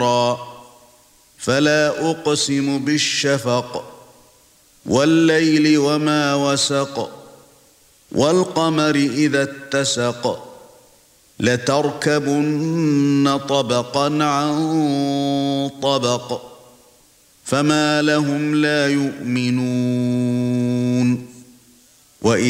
فلا أقسم بالشفق والليل وما وسق والقمر إذا اتسق لتركبن طبقا عن طبق فما لهم لا يؤمنون